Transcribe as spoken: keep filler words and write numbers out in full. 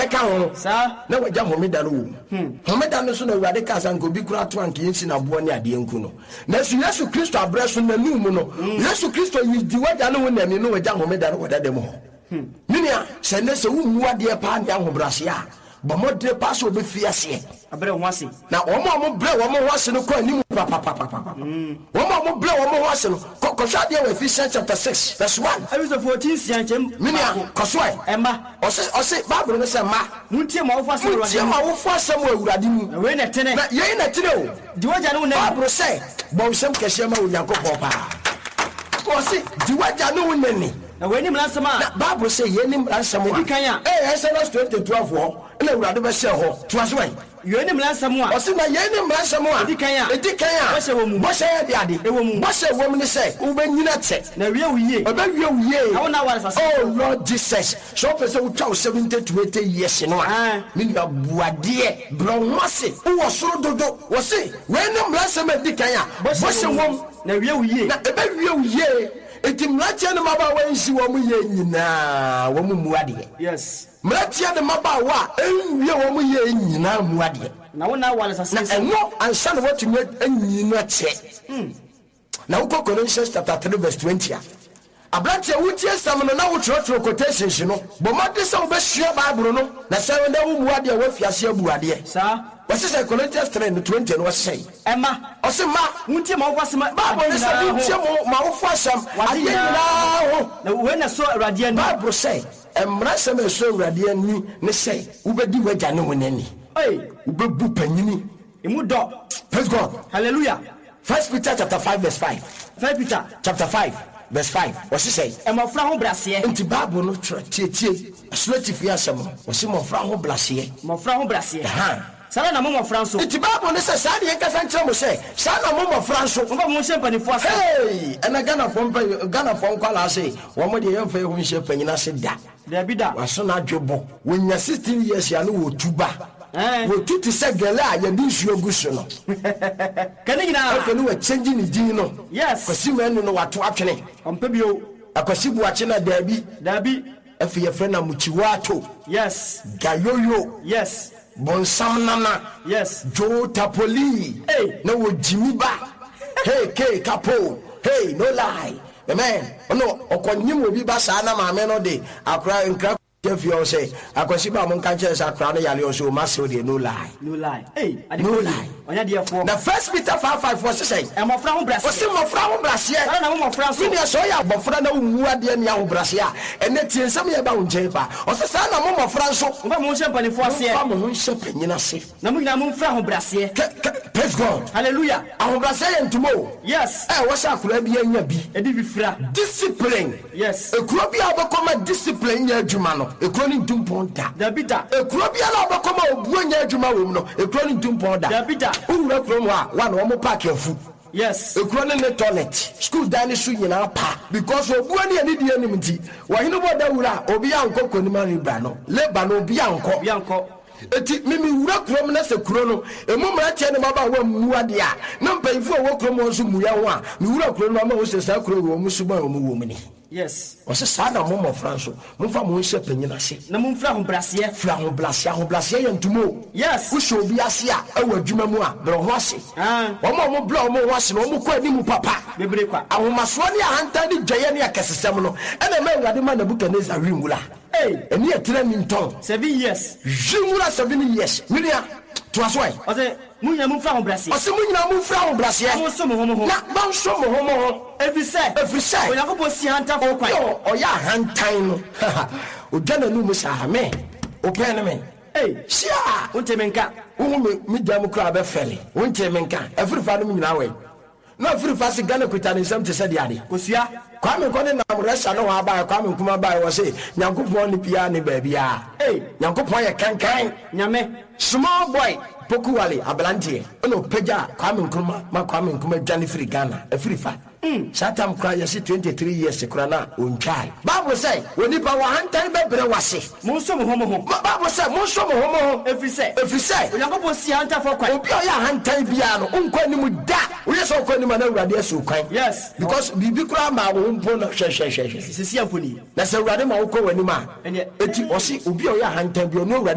ka Sir. Na waja homeda no wo. Homeda no so na Awurade ka san ko bi kura to anke yinsi na bo ne ade enku no. Na su Yesu Kristo abreso na nu mu no. Yesu Kristo yi di waja no wo na mi no waja homeda no wada dem ho. Minia se ne se wo mu ade pa ande ahobrase a. Ba modre pass obi fiase. Abre ho ase. Na omo omo bre omo ho ase no ko animu papa papa papa. Omo omo bre omo ho ase no ko ko hwa de Ephesians chapter six verse one. Ephesians fourteen sianchem. Minia kosoi. Emma. Ose ose Bible no say ma. Muntie ma wo fa se Muntie ma wo fa se mo Awurade mu. Na we na tene. Na ye na tene o. Di waja no na. Bible say bo sem kese ma Onyankopon pa. Ko se di waja no nani. Na we ni mlansama. Na Bible say ye ni mlansama. Di kan ya. Eh Exodus twenty twelve ho. Na Awurade be share ho. Tuasoi. Ye ni mlansama. O se na ye ni mlansama. Di kan ya. Di kan ya. Bo se wo mu. Bo se ye de ade. E wo mu. Bo se wo mu ni say wo be nyina che. Na wie wiye. O be wie wiye. How na wala fasa. Oh Lord Jesus. So person wo twa seventy to eighty years no a. Me ni abuade. Bro wase. Wo soro dodo. Wo se we ni mlansama di kan ya. Bo se wo na wie wiye. Na e be wie wiye. Eti mlatia ne maba wa nsi wo mu ye nyina wo mu muade. Yes. Mlatia ne maba wa enwie wo mu ye nyina muade. Na wona wala sase. Na eno ansa ne watu anyina che. Mm. Na uko Colossians chapter three verse twenty. Abrantia wutie sam no na wo trotro quotations no. Bo made se wo be hia Bible no. Na se wona wo muade wo fiase abuade. Sa what's say Corinthians three twenty no what's say Emma o se ma muntie ma wo fasema Bible say muntie mo ma wo fasam adina ho na we na so Awurade ani Bible say emra se me so Awurade ani ne say wo bedi waja ne wonani eh wo bebu panyini emu do. Praise God. Hallelujah. First Peter chapter five verse five. First Peter chapter five verse five. What's it say? E mo fra ho brase. Enti Bible no tie tie asolati fi asem. Wo se mo fra ho brase. Mo fra ho brase. Ha. Sala na mo mo fra so. Enti Bible no say sa de kasa nkyere mo say sa na mo mo fra so. Mo ba mo hye panifo ase. Hey, and Ghana from Ghana from kwala say wo mo de yemfa hu hye panyina se da. Da bi da. Wa so na dwebo. When you sixteen years ya no wo tuba. Eh. Wo tuti se gele a ya bi nsuo guso no. Kani nyina. Afa no wa change ni din no. Yes. Kwasi manu no wato atwene. Ompa bio. Akwasi buache na dabi. Dabi. Afi ye friend na muchiwato. Yes. Gayoyo. Yes. Bonsam nana. Yes. Jo tapoli. Hey. No wo jimiba. Hey K capo. Hey no lie. Amen. Oh no, okonyim obi ba sa na ma me no de akra nkra if you say akwasi ba mon kanche sa akra no yale so ma se de no lie. No lie. Hey, no lie. Onya de for. Na First Peter five five four say e mo fra ho brase. O se mo fra ho brase. Sala na mo fra so. Ni so ya bofra na wu ade ne ho brase a ene tie nsam ye ba wo nche ba. O se sa na mo mo fra so. Mo ba mo hye panifo ase. Mo mo hye panyina se. Na mo nyina mo fra ho brase. Praise God. Hallelujah. Aho brase ye ntumo. Yes. Eh wo sha akura bi anya bi. E di bi fra. Discipline. Yes. Ekuro bi abakoma discipline ya adwuma no. Ekuro ni ntumpon da. Da bi da. Ekuro bi ala abakoma obuo nya adwuma wo mu no. Ekuro ni ntumpon da. Da bi da. Uwura kuro mu a one wo mo park afu. Yes. Ekuro ni ne toilet. School dani su nyina pa because obuo ni ani di anim nti. Wa hinu bo da wura obi anko konima riba no. Leba no obi anko. Obi anko. Eti mimi wura kuro mu na se kuro no emu mra tie ne baba wa mu ade a na mpanyifo wo kuro mu nso mu ya ho a mi wura kuro no ma wo se sa kuro wo mu suba wo mu wo mu ni. Yes. O se sa na mo mo franso mo fa mo hye panyina se na mo fra ho brase fra ho brase ho brase ye ntumo. Yes. Wo sho obi ase a awu adwuma mu a bro ho ase ah wo mo mo bla wo mo ho ase no mo ko ani mu papa bebre kwa ahomaso ne ahanta ni dwaye ne akesesem no ena ma Awurade ma Nebukadnezar rimula. Hey, eni etre ni nton seven years. Jimura seven years. Minia to aswai. O se munya mu fra ho brase. O se munya mu fra ho brase. Mo so mo ho mo ho. Na ba so mo ho mo ho. Every say. Every say. O yakobon si hanta for kwan. Yo, o ya hantan no. O dana nu mu sa me. O pen me. Hey, sia. O temenka. O me mi dam kra be fele. O temenka. Every fa no nyina we. No every fa se Ghana kwita ne nsam te se de ade. Kosua. Kwame kone na mresa no wa ba kwame nkuma ba wo se Nyankopon ni bia ne ba bia. Hey, Nyankopon ye kankan. Nyame. Small boy Pokuwale ablante ono peja kwame nkuma ma kwame nkuma dwane free Ghana afiri fa. Mm. Satam kra yesi twenty-three years kra na onchai. Bible say woni pa wa hantan be bre wase. Mo so mo ho mo ho. Bible say mo so mo ho mo ho. Every say. Every say. Yakobon si hanta for kwan. Obi o ya hantan bia no onko animu da. Wo yeso onko animu na Awurade asu kwan. Yes. Because bibi kra ma wo mpo na hwe hwe hwe. Sisi amfoni. Na se Awurade ma wo ko wani ma. Eti o si obi o ya hantan bia no Awurade